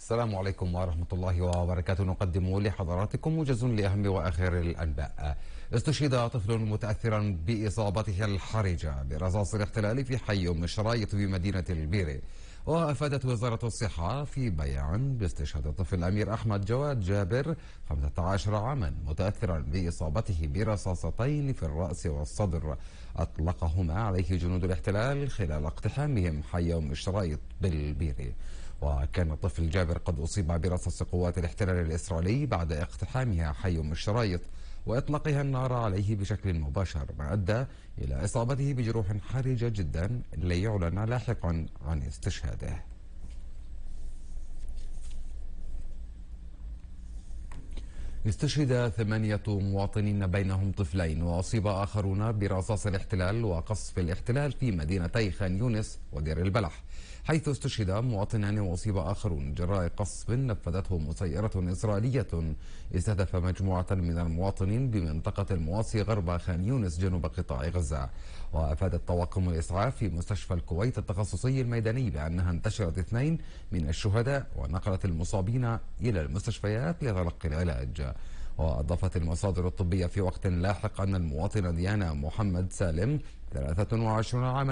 السلام عليكم ورحمة الله وبركاته. نقدم لحضراتكم موجز لأهم وآخر الأنباء. استشهد طفل متأثرا بإصابته الحرجة برصاص الاحتلال في حي أم الشرايط بمدينة البيرة. وأفادت وزارة الصحة في بيان باستشهاد الطفل الأمير أحمد جواد جابر 15 عاما متأثرا بإصابته برصاصتين في الرأس والصدر أطلقهما عليه جنود الاحتلال خلال اقتحامهم حي أم الشرايط بالبيرة. وكان الطفل جابر قد أصيب برصاص قوات الاحتلال الإسرائيلي بعد اقتحامها حي أم الشرايط وإطلاقها النار عليه بشكل مباشر، ما أدى إلى إصابته بجروح حرجة جدا ليعلن لاحقا عن استشهاده. استشهد 8 مواطنين بينهم طفلين وأصيب آخرون برصاص الاحتلال وقصف الاحتلال في مدينتي خان يونس ودير البلح، حيث استشهد مواطنان وأصيب آخرون جراء قصف نفذته مسيرة إسرائيلية استهدف مجموعة من المواطنين بمنطقة المواصي غرب خان يونس جنوب قطاع غزة. وأفاد الطواقم الإسعاف في مستشفى الكويت التخصصي الميداني بأنها انتشرت 2 من الشهداء ونقلت المصابين إلى المستشفيات لتلقي العلاج. وأضافت المصادر الطبية في وقت لاحق أن المواطنة ديانا محمد سالم 23 عاما